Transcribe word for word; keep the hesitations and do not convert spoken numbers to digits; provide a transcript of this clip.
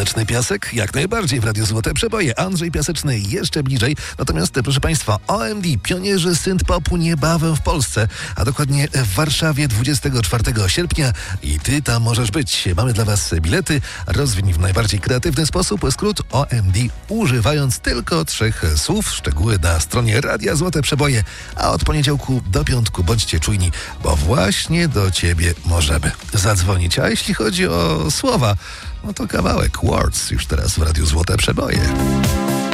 Słoneczny Piasek? Jak najbardziej w Radiu Złote Przeboje. Andrzej Piaseczny jeszcze bliżej. Natomiast, proszę Państwa, O M D, pionierzy synth-popu niebawem w Polsce, a dokładnie w Warszawie dwudziestego czwartego sierpnia i Ty tam możesz być. Mamy dla Was bilety. Rozwiń w najbardziej kreatywny sposób skrót O M D, używając tylko trzech słów. Szczegóły na stronie Radia Złote Przeboje. A od poniedziałku do piątku bądźcie czujni, bo właśnie do Ciebie możemy zadzwonić. A jeśli chodzi o słowa, no to kawałek Words już teraz w Radiu Złote Przeboje.